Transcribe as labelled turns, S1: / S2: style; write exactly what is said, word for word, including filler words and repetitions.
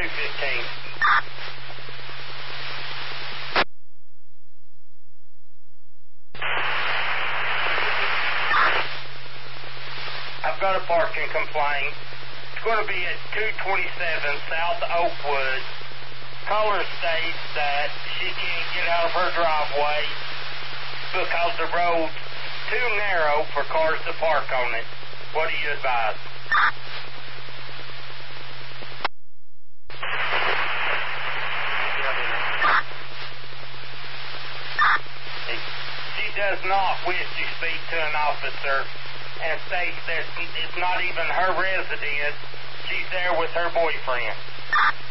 S1: two fifteen. I've got a parking complaint. It's going to be at two twenty-seven South Oakwood. Caller states that she can't get out of her driveway because the road's too narrow for cars to park on it. What do you advise? She does not wish to speak to an officer and states that it's not even her residence. She's there with her boyfriend.